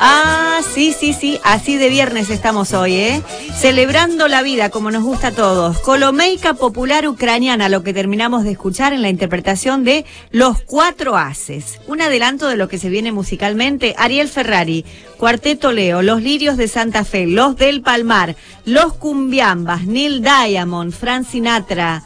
Ah, sí, así de viernes estamos hoy, ¿eh? Celebrando la vida como nos gusta a todos. Kolomeyka popular ucraniana, lo que terminamos de escuchar en la interpretación de Los Cuatro Haces. Un adelanto de lo que se viene musicalmente. Ariel Ferrari, Cuarteto Leo, Los Lirios de Santa Fe, Los del Palmar, Los Cumbiambas, Neil Diamond, Frank Sinatra,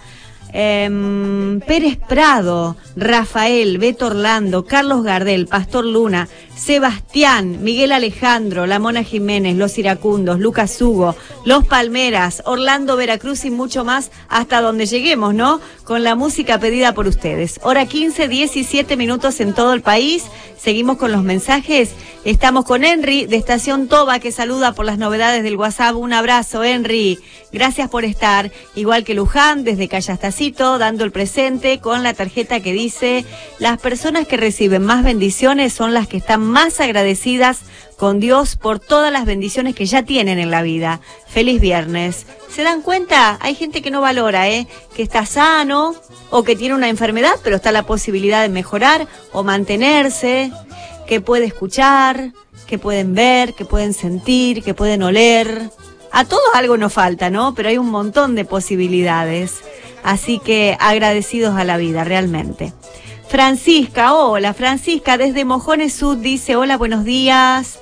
Pérez Prado, Rafael, Beto Orlando, Carlos Gardel, Pastor Luna, Sebastián, Miguel Alejandro, La Mona Jiménez, Los Iracundos, Lucas Hugo, Los Palmeras, Orlando Veracruz y mucho más hasta donde lleguemos, ¿no? Con la música pedida por ustedes. Hora 15, 17 minutos en todo el país. Seguimos con los mensajes. Estamos con Henry de Estación Toba, que saluda por las novedades del WhatsApp. Un abrazo, Henry. Gracias por estar. Igual que Luján, desde Callastacito, dando el presente con la tarjeta que dice: las personas que reciben más bendiciones son las que están más agradecidas con Dios por todas las bendiciones que ya tienen en la vida. Feliz viernes. ¿Se dan cuenta? Hay gente que no valora, que está sano o que tiene una enfermedad, pero está la posibilidad de mejorar o mantenerse, que puede escuchar, que pueden ver, que pueden sentir, que pueden oler. A todos algo nos falta, ¿no? Pero hay un montón de posibilidades. Así que agradecidos a la vida, realmente. Francisca, hola, Francisca desde Mojones Sud dice: hola, buenos días.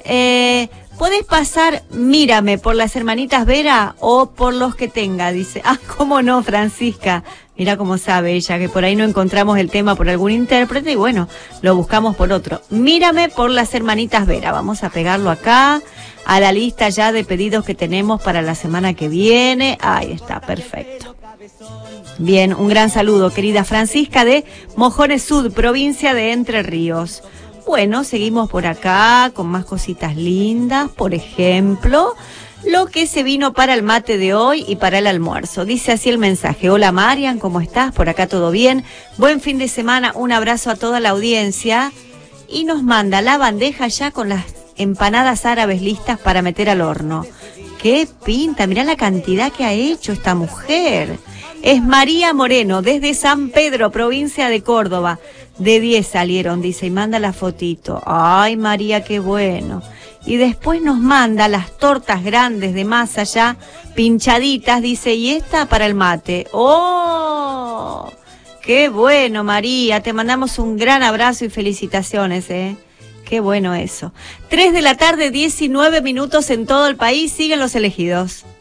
¿Podés pasar Mírame por las hermanitas Vera o por Los que tenga? Dice. Ah, cómo no, Francisca. Mira cómo sabe ella, que por ahí no encontramos el tema por algún intérprete y bueno, lo buscamos por otro. Mírame por las hermanitas Vera. Vamos a pegarlo acá a la lista ya de pedidos que tenemos para la semana que viene. Ahí está, perfecto. Bien, un gran saludo, querida Francisca de Mojones Sud, provincia de Entre Ríos. Bueno, seguimos por acá con más cositas lindas. Por ejemplo, lo que se vino para el mate de hoy y para el almuerzo. Dice así el mensaje: hola Marian, ¿cómo estás? Por acá todo bien. Buen fin de semana, un abrazo a toda la audiencia. Y nos manda la bandeja ya con las empanadas árabes listas para meter al horno. ¡Qué pinta! Mirá la cantidad que ha hecho esta mujer. Es María Moreno, desde San Pedro, provincia de Córdoba. De 10 salieron, dice, y manda la fotito. Ay, María, qué bueno. Y después nos manda las tortas grandes de masa ya, pinchaditas, dice, y esta para el mate. ¡Oh! ¡Qué bueno, María! Te mandamos un gran abrazo y felicitaciones, ¿eh? Qué bueno eso. 3 de la tarde, 19 minutos en todo el país. Siguen los elegidos.